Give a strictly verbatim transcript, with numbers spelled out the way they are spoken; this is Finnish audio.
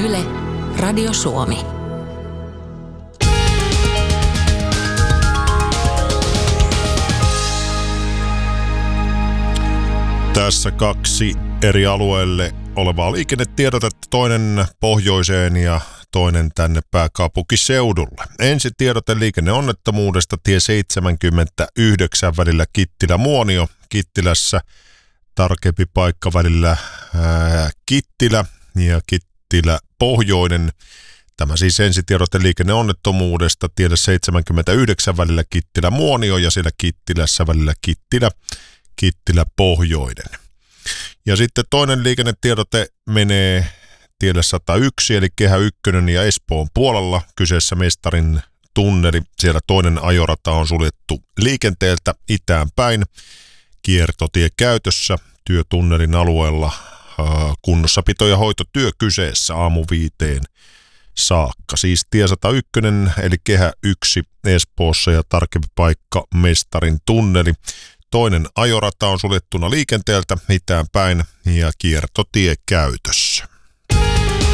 Yle, Radio Suomi. Tässä kaksi eri alueelle olevaa liikennetiedotetta, toinen pohjoiseen ja toinen tänne pääkaupunkiseudulle. Ensi tiedote liikenneonnettomuudesta tie seitsemänkymmentäyhdeksän välillä Kittilä-Muonio. Kittilässä tarkempi paikka välillä ää, Kittilä ja Kittilä-Pohjoinen. Tämä siis ensitiedote liikenneonnettomuudesta tielle seitsemänkymmentäyhdeksän välillä Kittilä-Muonio ja siellä Kittilässä välillä Kittilä, Kittilä-Pohjoinen. Ja sitten toinen liikennetiedote menee tielle sata yksi eli Kehä ykkönen ja Espoon puolella. Kyseessä Mestarin tunneli. Siellä toinen ajorata on suljettu liikenteeltä itään päin. Kiertotie käytössä työtunnelin alueella. Kunnossapito- ja hoitotyö kyseessä aamu viiteen saakka. Siis tie sata yksi eli Kehä yksi Espoossa ja tarkempi paikka Mestarin tunneli. Toinen ajorata on suljettuna liikenteeltä itään päin ja kiertotie käytössä.